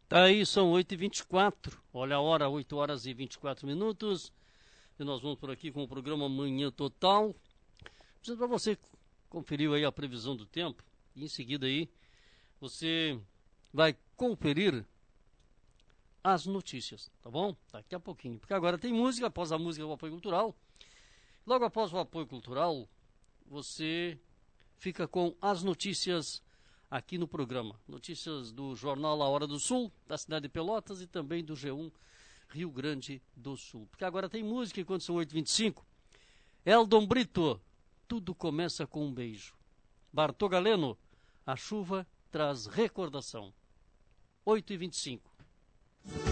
Tá aí, são 8h24. Olha a hora, 8h24. E nós vamos por aqui com o programa Manhã Total. Preciso para você conferir aí a previsão do tempo. E em seguida aí, você vai conferir as notícias, tá bom? Daqui a pouquinho. Porque agora tem música, após a música o apoio cultural. Logo após o apoio cultural, você fica com as notícias aqui no programa. Notícias do jornal A Hora do Sul, da cidade de Pelotas e também do G1 Rio Grande do Sul. Porque agora tem música enquanto são 8h25. Eldon Brito, tudo começa com um beijo. Bartô Galeno, a chuva traz recordação. 8h25.